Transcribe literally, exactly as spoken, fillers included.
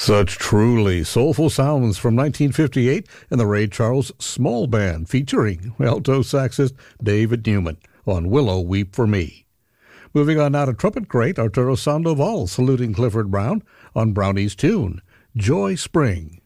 Such truly soulful sounds from nineteen fifty-eight and the Ray Charles Small Band featuring alto saxist David Newman on Willow Weep for Me. Moving on now to trumpet great Arturo Sandoval saluting Clifford Brown on Brownie's tune, Joy Spring.